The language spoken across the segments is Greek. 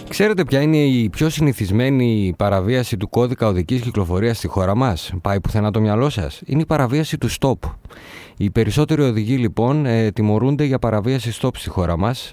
Ξέρετε ποια είναι η πιο συνηθισμένη παραβίαση του κώδικα οδικής κυκλοφορίας στη χώρα μας? Πάει πουθενά το μυαλό σας? Είναι η παραβίαση του stop. Οι περισσότεροι οδηγοί λοιπόν τιμωρούνται για παραβίαση stop στη χώρα μας.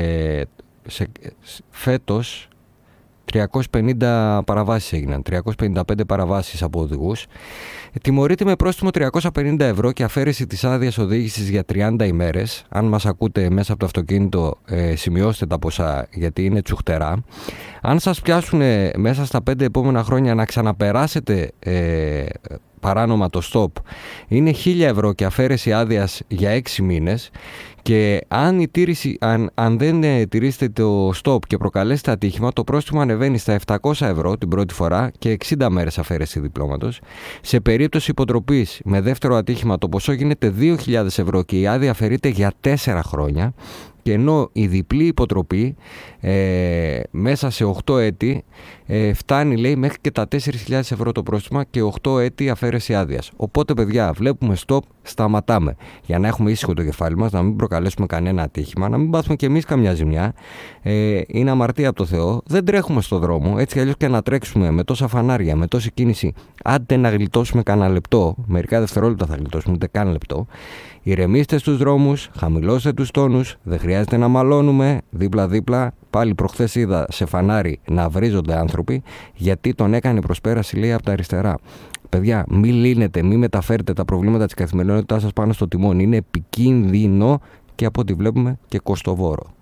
Φέτος 350 παραβάσεις έγιναν, 355 παραβάσεις από οδηγούς. Τιμωρείται με πρόστιμο 350 ευρώ και αφαίρεση της άδειας οδήγησης για 30 ημέρες. Αν μας ακούτε μέσα από το αυτοκίνητο, σημειώστε τα ποσά, γιατί είναι τσουχτερά. Αν σας πιάσουν μέσα στα 5 επόμενα χρόνια να ξαναπεράσετε παράνομα το stop, είναι 1.000 ευρώ και αφαίρεση άδειας για 6 μήνες. Και αν δεν τηρήσετε το stop και προκαλέσετε ατύχημα, το πρόστιμο ανεβαίνει στα 700 ευρώ την πρώτη φορά και 60 μέρες αφαίρεση διπλώματος. Σε περίπτωση υποτροπής με δεύτερο ατύχημα, το ποσό γίνεται 2.000 ευρώ και η άδεια αφαιρείται για 4 χρόνια. Και ενώ η διπλή υποτροπή μέσα σε 8 έτη φτάνει, λέει, μέχρι και τα 4.000 ευρώ το πρόστιμο και 8 έτη αφαίρεση άδειας. Οπότε, παιδιά, βλέπουμε stop, σταματάμε. Για να έχουμε ήσυχο το κεφάλι μας, να μην προκαλέσουμε κανένα ατύχημα, να μην πάθουμε κι εμείς καμιά ζημιά. Είναι αμαρτία από το Θεό. Δεν τρέχουμε στο δρόμο. Έτσι κι αλλιώς και να τρέξουμε με τόσα φανάρια, με τόση κίνηση, άντε να γλιτώσουμε κανένα λεπτό, μερικά δευτερόλεπτα θα γλιτώσουμε, ούτε καν λεπτό. Ηρεμήστε στους δρόμους, χαμηλώστε τους τόνους, δεν χρειάζεται να μαλώνουμε δίπλα-δίπλα. Πάλι προχθές είδα σε φανάρι να βρίζονται άνθρωποι γιατί τον έκανε προσπέραση, λέει, από τα αριστερά. Παιδιά, μη λύνετε, μη μεταφέρετε τα προβλήματα της καθημερινότητάς σας πάνω στο τιμόνι. Είναι επικίνδυνο και από ό,τι βλέπουμε και κοστοβόρο.